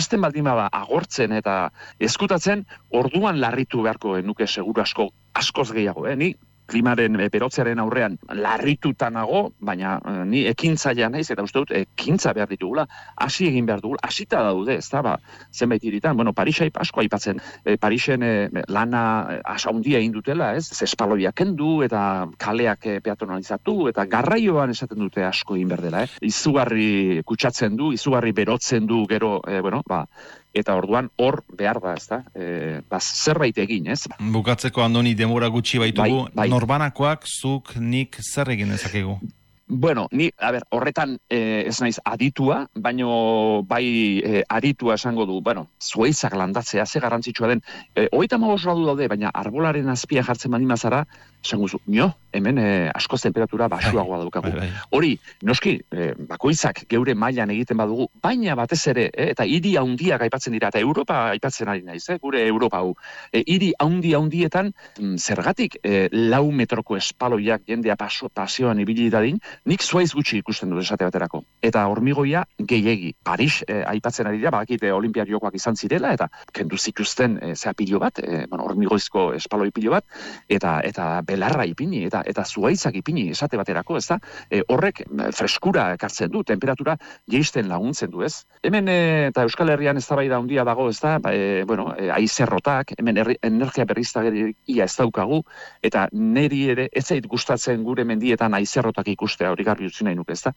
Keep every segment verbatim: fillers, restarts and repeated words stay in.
hasten baldin bada agortzen eta eskutatzen, orduan larritu beharko nuke seguru asko askoz gehiago, eh? Ni klimaren berotzearen aurrean larrituta nago, baina eh, ni ekintzailea naiz eta uste dut ekintza behar ditugula, hasi egin behar dugula, hasita daude, ezta ba, zenbait hiritan, bueno, Parisa asko aipatzen, e, Parisen e, lana asa handia egin dutela, ez? Espaloiak kendu eta kaleak e, peatonalizatu eta garraioan esaten dute asko egin behar dela, eh? Izugarri kutsatzen du, izugarri berotzen du gero, e, bueno, ba, eta orduan hor behar da, ezta? E, ba, zerbait egin, ez? Bukatzeko, Andoni, denbora gutxi baitugu, bai, bai. Norbanakoak zuk nik zer egin dezakegu? Bueno, ni, a ber, horretan eh, ez naiz aditua, baino bai eh, aritua esango du, bueno, zuhaizak landatzea, ze garrantzitsua den, eh, hogeita hamabost gradu daude, baina arbolaren azpia jartzen baldin bazara, esango zu, nio, hemen eh, askoz temperatura basuagoa daukagu. Bai, bai. Hori, noski, eh, bakoitzak geure mailan egiten badugu, baina batez ere, eh, eta hiri handiak aipatzen dira, eta Europa aipatzen ari naiz, eh, gure Europa hau, eh, hiri handi handietan, mm, zergatik eh, lau metroko espaloiak jendea paso, pasioan ibili dadin, nik zuaiz gutxi ikusten dut esate baterako. Eta hormigoia gehiegi. Paris eh, aipatzen ari dira, badakite Olinpiar Jokoak izan zirela, eta kendu zituzten eh, zea pilo bat, eh, bueno, hormigoizko espaloi pilo bat, eta eta belarra ipini, eta eta zuaitzak ipini esate baterako, ez da? E, horrek freskura ekartzen du, temperatura jeisten laguntzen du, ez? Hemen, e, eta Euskal Herrian eztabaida handia dago, ez da? E, bueno, e, aizerrotak, hemen herri, energia berriztagarria ez daukagu, eta neri ere ez zait gustatzen gure mendietan aizerrotak ikustea, hori garbi utzi nahi nuke, ez da?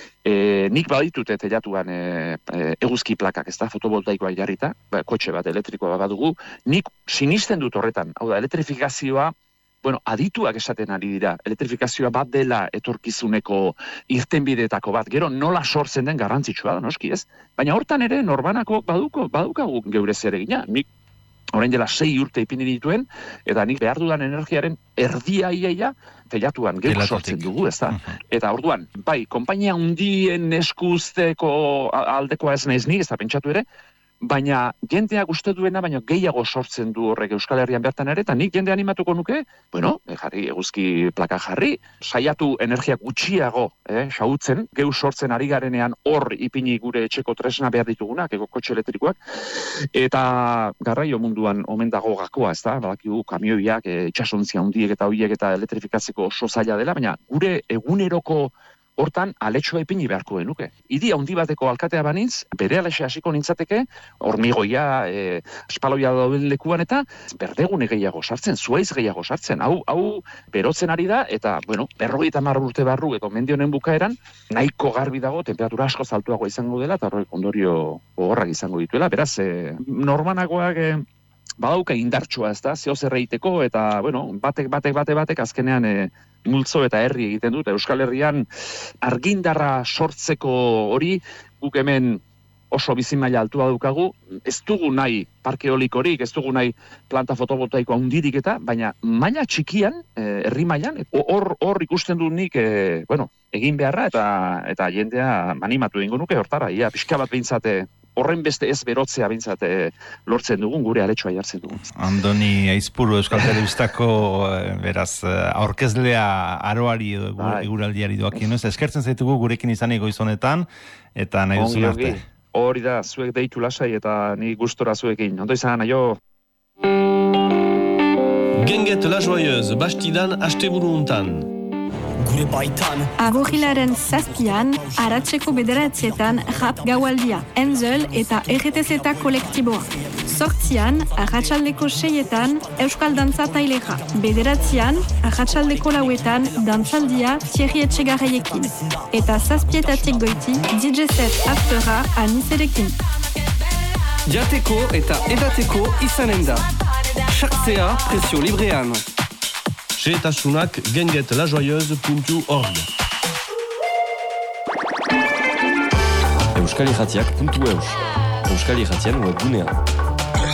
E, nik baditute telatuan e, e, eguzki plakak, ez da? Fotovoltaikoa jarrita, ba, kotxe bat, elektrikoa badugu, nik sinisten dut horretan, hau da, elektrifikazioa, bueno, adituak esaten ari dira, elektrifikazioa bat dela etorkizuneko irtenbideetako bat, gero nola sortzen den garrantzitsua da, noski, ez? Baina hortan ere norbanako baduko, badukagu geure zer egina, nik orain dela sei urte ipini dituen, eta nik behar dudan energiaren erdia iaia telatuan gero sortzen dugu, ez da? Eta orduan, bai, konpainia hundien eskuzteko aldekoa ez naiz nik, ez da pentsatu ere, baina jendeak uste duena, baina gehiago sortzen du horrek Euskal Herrian bertan ere, eta nik jende animatuko nuke, bueno, jarri, eguzki plaka jarri, saiatu energia gutxiago, eh, xautzen, geu sortzen ari garenean hor ipini gure etxeko tresna behar ditugunak, ego kotxe elektrikoak, eta garraio munduan omen dago gakoa, ez da, badakigu kamioiak, e, itxasontzia hundiek eta hoiek eta elektrifikatzeko oso zaila dela, baina gure eguneroko hortan aletxoa ipini beharko genuke. Hiri handi bateko alkatea banintz, bere alexe hasiko nintzateke, hormigoia, e, espaloia dauden lekuan eta berdegune gehiago sartzen, zuaiz gehiago sartzen. Hau, hau berotzen ari da, eta, bueno, berrogeita hamar urte barru edo mendi honen bukaeran, nahiko garbi dago, temperatura asko altuago izango dela, eta horrek ondorio gogorrak izango dituela. Beraz, e, normanagoak e, badauka indartsua, ez da, zeo zer egiteko, eta, bueno, batek, batek, batek, batek, azkenean, e, multzo eta herri egiten dut. Euskal Herrian argindarra sortzeko hori, guk hemen oso bizimaila altua daukagu, ez dugu nahi parke eolikorik, ez dugu nahi planta fotovoltaikoa hundirik eta, baina maila txikian, herri mailan, hor hor ikusten du nik, e, bueno, egin beharra eta eta jendea animatu egingo nuke hortara, ia pixka bat behintzate horren beste ez berotzea bintzat e, lortzen dugun, gure aletxoa jartzen dugun. Andoni Aizpuru, Euskal Telebistako beraz, aurkezlea aroari edo eguraldiari doakien, eskertzen zaitugu gurekin izan goizonetan, eta nahi duzun arte. Hori da, zuek deitu lasai eta ni gustora zuekin. Ondo izan, aio! Genget la joyeuse, bastidan asteburu untan. Gure baitan. Agogilaren zazpian, aratzeko bederatzietan rap gaualdia, Enzel eta R T Z kolektiboa. Sortzian, arratsaldeko seietan, Euskal Dantza Taileja. Bederatzian, arratsaldeko lauetan, dantzaldia Thierry Etxegarraiekin. Eta zazpietatik goiti, D J set aftera anizerekin. Jateko eta edateko izanen da. Sartzea presio librean. Xehetasunak genget lajoyeuse puntu org. Euskal Irratiak puntu eus. Euskal Irratian webgunea.